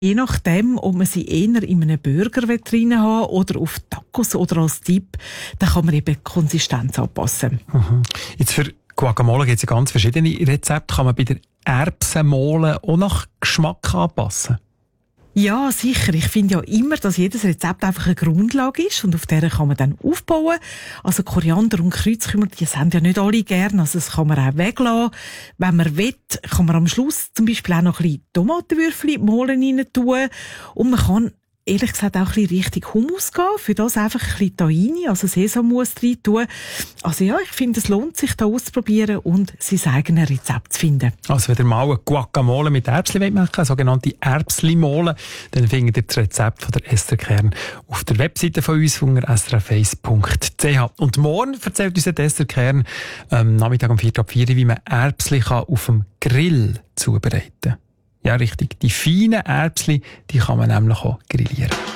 Je nachdem, ob man sie eher in einem Burger drin haben oder auf Tacos oder als Dip, dann kann man eben die Konsistenz anpassen. Mhm. Jetzt für Guacamole gibt es ja ganz verschiedene Rezepte. Kann man bei der Erbsenmole auch nach Geschmack anpassen? Ja, sicher. Ich finde ja immer, dass jedes Rezept einfach eine Grundlage ist und auf der kann man dann aufbauen. Also Koriander und Kreuzkümmel, die sind ja nicht alle gern, also das kann man auch weglassen. Wenn man will, kann man am Schluss zum Beispiel auch noch ein bisschen Tomatenwürfel in die Mole rein tun und man kann ehrlich gesagt auch ein bisschen richtig Hummus gehen, für das einfach ein bisschen Tahini, also Sesammus rein tun. Also ja, ich finde, es lohnt sich, da auszuprobieren und sein eigenes Rezept zu finden. Also wenn ihr mal eine Guacamole mit Erbsli machen wollt, eine sogenannte Erbsli-Mole, dann findet ihr das Rezept von der Esther Kern auf der Webseite von uns unter srf1.ch. Und morgen erzählt uns Esther Kern Nachmittag um 4:04, wie man Erbsli auf dem Grill zubereiten kann. Ja, richtig. Die feinen Erbsli, die kann man nämlich auch grillieren.